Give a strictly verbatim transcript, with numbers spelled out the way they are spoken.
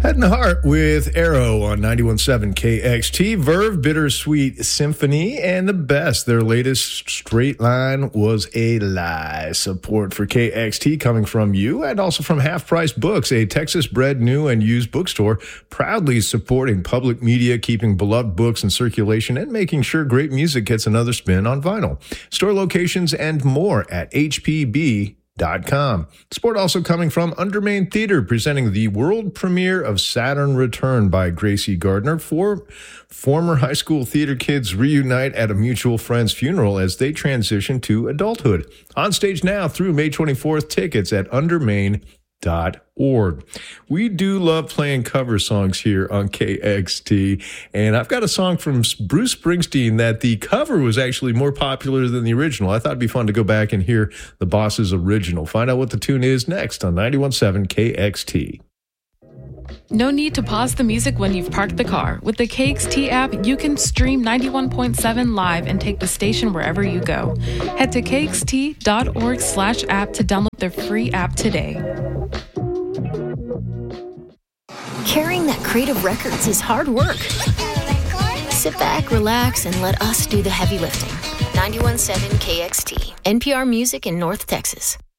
Head in the Heart with Arrow on ninety-one point seven K X T. Verve, Bittersweet Symphony, and the best. Their latest Straight Line Was a Lie. Support for K X T coming from you and also from Half Price Books, a Texas-bred new and used bookstore proudly supporting public media, keeping beloved books in circulation, and making sure great music gets another spin on vinyl. Store locations and more at H P B dot com. Support also coming from Undermain Theater, presenting the world premiere of Saturn Return by Gracie Gardner. Four former high school theater kids reunite at a mutual friend's funeral as they transition to adulthood. On stage now through May twenty-fourth. Tickets at undermain dot org. We do love playing cover songs here on K X T, and I've got a song from Bruce Springsteen that the cover was actually more popular than the original. I thought it'd be fun to go back and hear the boss's original. Find out what the tune is next on ninety-one point seven K X T. No need to pause the music when you've parked the car. With the K X T app, you can stream ninety-one point seven live and take the station wherever you go. Head to K X T dot org slash app to download their free app today. Carrying that crate of records is hard work. Sit back, relax, and let us do the heavy lifting. ninety-one point seven K X T, N P R Music in North Texas.